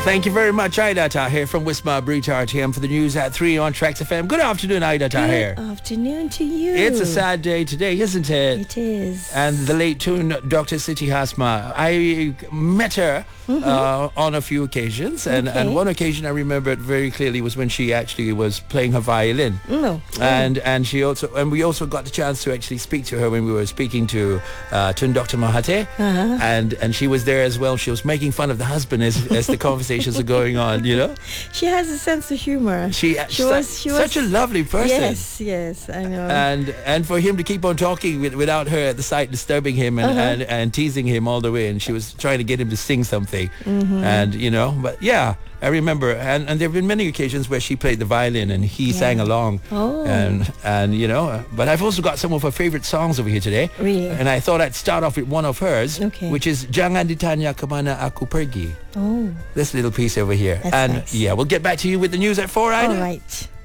Thank you very much, Ida Tahir from Wisma Brita RTM for the news at 3 on Trax FM. Good afternoon, Ida Tahir. Good afternoon to you. It's a sad day today, isn't it? It is. And the late tune, Dr. Siti Hasma, I met her on a few occasions. And one occasion I remember it very clearly was when she actually was playing her violin. And we also got the chance to actually speak to her when we were speaking to Tun Dr. Mahathir. And she was there as well. She was making fun of the husband as the conversations are going on, you know. She has a sense of humor. She was such a lovely person. Yes, I know. And for him to keep on talking without her at the side disturbing him and teasing him all the way, and she was trying to get him to sing something. And you know, but yeah, I remember, and there have been many occasions where she played the violin and he sang along. And you know, but I've also got some of her favorite songs over here today. Really? And I thought I'd start off with one of hers, which is Jangan Ditanya Kemana Aku Pergi. This little piece over here. That's nice. Yeah, we'll get back to you with the news at 4, Ida. All right.